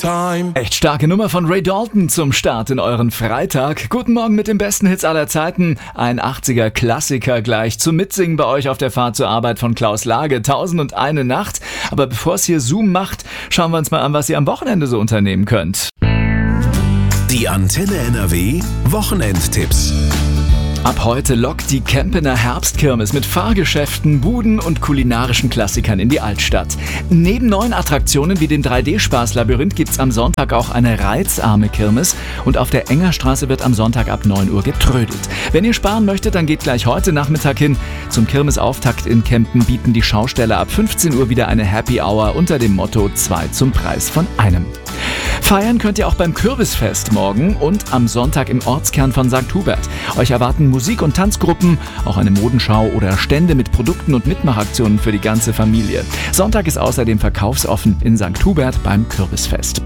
time. Echt starke Nummer von Ray Dalton zum Start in euren Freitag. Guten Morgen mit den besten Hits aller Zeiten. Ein 80er Klassiker gleich zum Mitsingen bei euch auf der Fahrt zur Arbeit von Klaus Lage. 1001 Nacht. Aber bevor es hier Zoom macht, schauen wir uns mal an, was ihr am Wochenende so unternehmen könnt. Die Antenne NRW Wochenendtipps. Ab heute lockt die Kempener Herbstkirmes mit Fahrgeschäften, Buden und kulinarischen Klassikern in die Altstadt. Neben neuen Attraktionen wie dem 3D-Spaß-Labyrinth gibt's am Sonntag auch eine reizarme Kirmes und auf der Engerstraße wird am Sonntag ab 9 Uhr getrödelt. Wenn ihr sparen möchtet, dann geht gleich heute Nachmittag hin. Zum Kirmesauftakt in Kempen bieten die Schausteller ab 15 Uhr wieder eine Happy Hour unter dem Motto 2 zum Preis von einem. Feiern könnt ihr auch beim Kürbisfest morgen und am Sonntag im Ortskern von St. Hubert. Euch erwarten Musik- und Tanzgruppen, auch eine Modenschau oder Stände mit Produkten und Mitmachaktionen für die ganze Familie. Sonntag ist außerdem verkaufsoffen in St. Hubert beim Kürbisfest.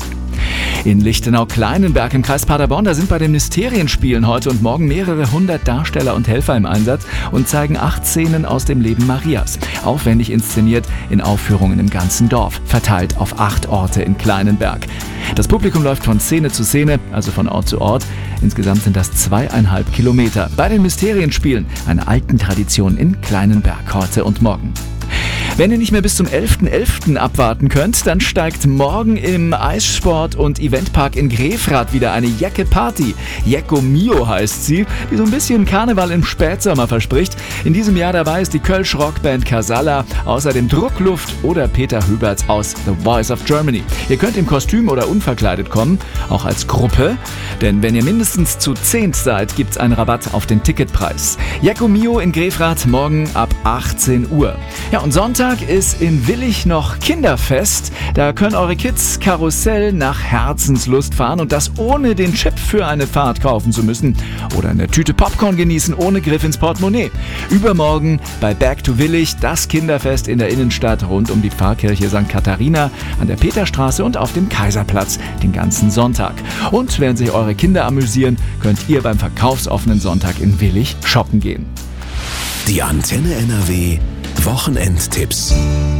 In Lichtenau-Kleinenberg im Kreis Paderborn, da sind bei den Mysterienspielen heute und morgen mehrere hundert Darsteller und Helfer im Einsatz und zeigen 8 Szenen aus dem Leben Marias. Aufwendig inszeniert in Aufführungen im ganzen Dorf, verteilt auf 8 Orte in Kleinenberg. Das Publikum läuft von Szene zu Szene, also von Ort zu Ort. Insgesamt sind das 2,5 Kilometer. Bei den Mysterienspielen, einer alten Tradition in Kleinenberg heute und morgen. Wenn ihr nicht mehr bis zum 11.11. abwarten könnt, dann steigt morgen im Eissport- und Eventpark in Grefrath wieder eine Jecke-Party. Jecko Mio heißt sie, die so ein bisschen Karneval im Spätsommer verspricht. In diesem Jahr dabei ist die Kölsch-Rockband Casalla, außerdem Druckluft oder Peter Höberts aus The Voice of Germany. Ihr könnt im Kostüm oder unverkleidet kommen, auch als Gruppe, denn wenn ihr mindestens zu 10 seid, gibt's einen Rabatt auf den Ticketpreis. Jecko Mio in Grefrath morgen ab 18 Uhr. Ja, und Sonntag ist in Willich noch Kinderfest. Da können eure Kids Karussell nach Herzenslust fahren und das ohne den Chip für eine Fahrt kaufen zu müssen oder eine Tüte Popcorn genießen ohne Griff ins Portemonnaie. Übermorgen bei Back to Willich das Kinderfest in der Innenstadt rund um die Pfarrkirche St. Katharina an der Peterstraße und auf dem Kaiserplatz den ganzen Sonntag. Und während sich eure Kinder amüsieren, könnt ihr beim verkaufsoffenen Sonntag in Willich shoppen gehen. Die Antenne NRW Wochenendtipps.